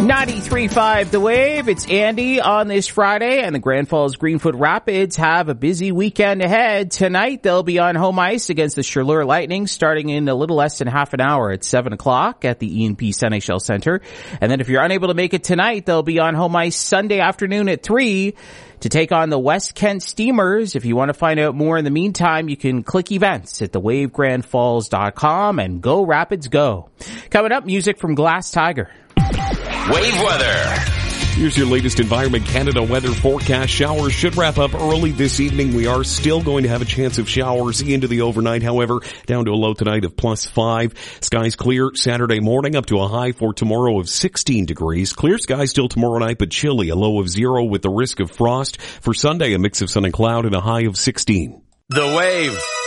93.5 The Wave. It's Andy on this Friday, and the Grand Falls Greenfoot Rapids have a busy weekend ahead. Tonight, they'll be on home ice against the Chaleur Lightning starting in a little less than half an hour at 7 o'clock at the E&P Seneschal Center. And then if you're unable to make it tonight, they'll be on home ice Sunday afternoon at 3 to take on the West Kent Steamers. If you want to find out more in the meantime, you can click events at thewavegrandfalls.com and go Rapids go. Coming up, music from Glass Tiger. Wave weather. Here's your latest Environment Canada weather forecast. Showers should wrap up early this evening. We are still going to have a chance of showers into the overnight, however, down to a low tonight of +5. Skies clear Saturday morning up to a high for tomorrow of 16 degrees. Clear skies still tomorrow night, but chilly, a low of 0 with the risk of frost. For Sunday, a mix of sun and cloud and a high of 16. The Wave.